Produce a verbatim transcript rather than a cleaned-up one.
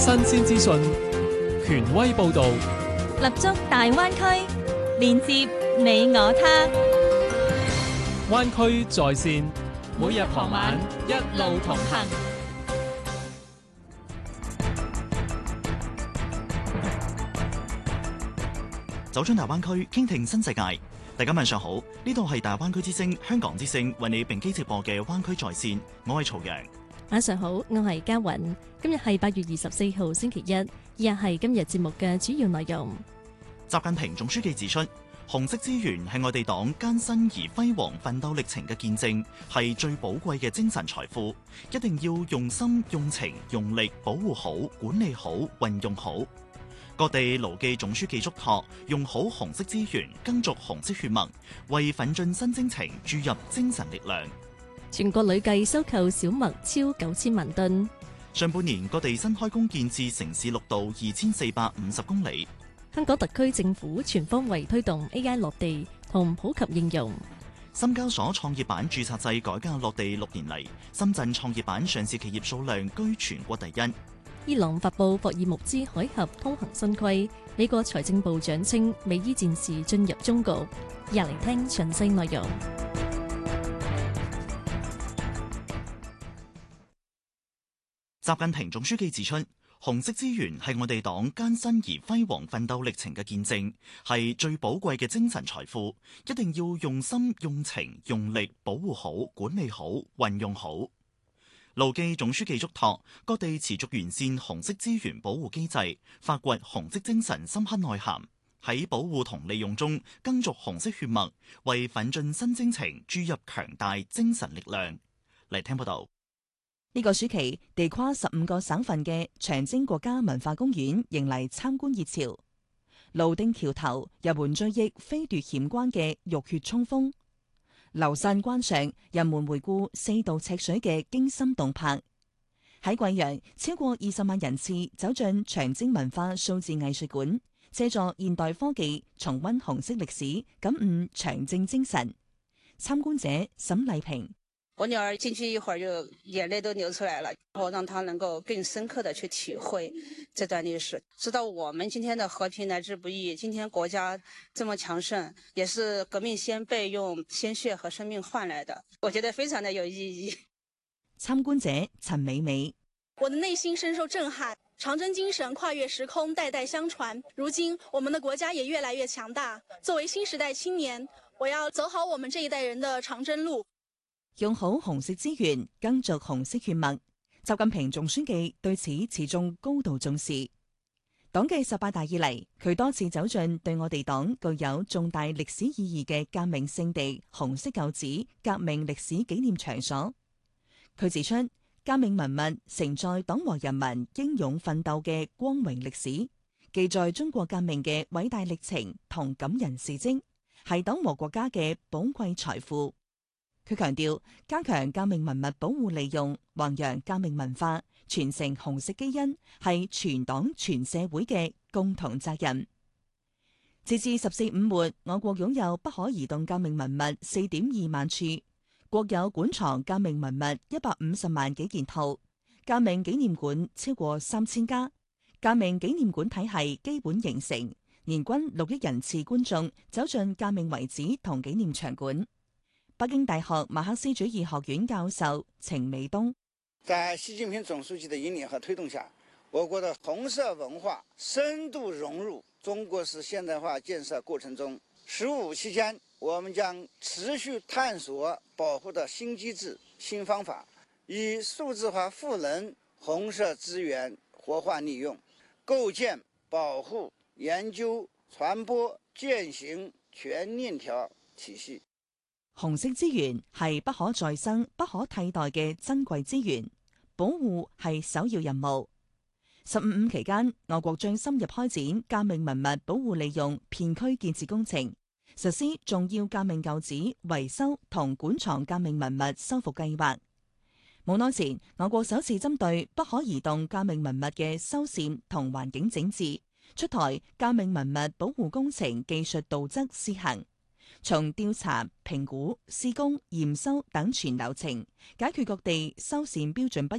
新鮮資訊，權威報導， 立足大灣區，連接你我他。 灣區在線，每日傍晚一路同行。 走進大灣區，傾聽新世界。大家晚上好，呢度係大灣區之聲、香港之聲為你並機直播嘅灣區在線，我係曹陽。 晚上好，我係嘉韻。今日係八月二十四號星期一，以下係今日節目嘅主要內容。 習近平總書記指出，紅色資源係我哋黨艱辛而輝煌奮鬥歷程嘅見證，係最寶貴嘅精神財富，一定要用心、用情、用力保護好、管理好、運用好。各地牢記總書記囑託，用好紅色資源，耕耘紅色血脈，為奮進新征程注入精神力量。 全國累計收購小麥超九千萬噸。 上半年各地新開工建設城市綠道二千四百五十公里。 香港特區政府全方位推動 A I 落地同普及應用。 深交所創業板註冊制改革落地六年嚟，深圳創業板上市企業數量居全國第一。 伊朗發布霍爾木茲海峽通行新規，美國財政部長稱美伊戰事進入終局。入嚟聽詳細內容。 習近平總書記指出，紅色資源係我哋黨艱辛而輝煌奮鬥歷程嘅見證，係最寶貴嘅精神財富，一定要用心、用情、用力保護好、管理好、運用好。牢記總書記囑託，各地持續完善紅色資源保護機制，發掘紅色精神深刻內涵，喺保護同利用中耕耘紅色血脈，為奮進新征程注入強大精神力量。嚟聽報道。 呢個暑期，地跨十五個省份嘅長征國家文化公園迎嚟參觀熱潮。蘆汀橋頭人們追憶飛奪險關嘅浴血衝鋒。流山關上，人們回顧四渡赤水嘅驚心動魄。喺貴陽，超過二十萬人次走進長征文化數字藝術館，借助現代科技重溫紅色歷史，感悟長征精神。參觀者沈麗萍： 我女兒進去一會兒就眼淚都流出來了，然後讓她能夠更深刻地去體會這段歷史，知道我們今天的和平來之不易，今天國家這麼強盛，也是革命先輩用鮮血和生命換來的，我覺得非常的有意義。 參觀者陳美美： 我的內心深受震撼，長征精神跨越時空，代代相傳，如今我們的國家也越來越強大，作為新時代青年，我要走好我們這一代人的長征路。 用好紅色資源，耕耘紅色血脈。習近平總書記對此始終高度重視。黨紀十八大以嚟，佢多次走進對我哋黨具有重大歷史意義嘅革命聖地紅色舊址革命歷史紀念場所。佢指出，革命文物承載黨和人民英勇奮鬥嘅光榮歷史，記載中國革命嘅偉大歷程同感人事蹟，係黨和國家嘅寶貴財富。佢強調，加強革命文物保護利用，弘揚革命文化，傳承紅色基因，係全黨全社會嘅共同責任。截至十四五末，我國擁有不可移動革命文物四點二萬處，國有館藏革命文物一百五十萬幾件套，革命紀念館超過三千家，革命紀念館體系基本形成，年均六億人次觀眾走進革命遺址同紀念場館。北京大學馬克思主義學院教授程美東： 在習近平總書記的引領和推動下，我國的紅色文化深度融入中國式現代化建設過程中。十五期間，我們將持續探索保護的新機制、新方法，以數字化賦能紅色資源活化利用，構建保護、研究、傳播、踐行全鏈條體系。 紅色資源係不可再生、不可替代嘅珍貴資源，保護係首要任務。十五五期間，我國將深入開展革命文物保護利用片區建設工程，實施重要革命舊址維修同館藏革命文物修復計劃。冇耐前，我國首次針對不可移動革命文物嘅修繕同環境整治，出台革命文物保護工程技術道則試行。從調查、評估、施工、驗收等全流程，解決各地修繕標準不